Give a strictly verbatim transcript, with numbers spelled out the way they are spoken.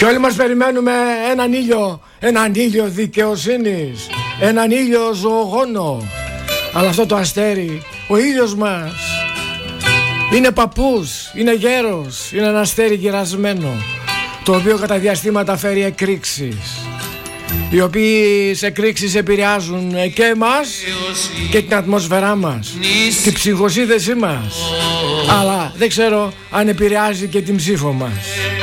Και όλοι μας περιμένουμε έναν ήλιο, έναν ήλιο δικαιοσύνης, έναν ήλιο ζωογόνο. Αλλά αυτό το αστέρι, ο ήλιος μας, είναι παππούς, είναι γέρος, είναι ένα αστέρι γερασμένο, το οποίο κατά διαστήματα φέρει εκρήξεις, οι οποίες εκρήξεις επηρεάζουν και εμάς και την ατμόσφαιρά μας, την ψυχοσύνθεσή μας, αλλά δεν ξέρω αν επηρεάζει και την ψήφο μας.